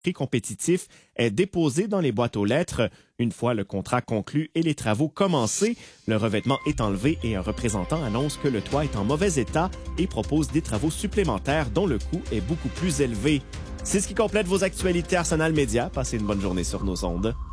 prix compétitif est déposé dans les boîtes aux lettres. Une fois le contrat conclu et les travaux commencés, le revêtement est enlevé et un représentant annonce que le toit est en mauvais état et propose des travaux supplémentaires dont le coût est beaucoup plus élevé. C'est ce qui complète vos actualités Arsenal Média. Passez une bonne journée sur nos ondes.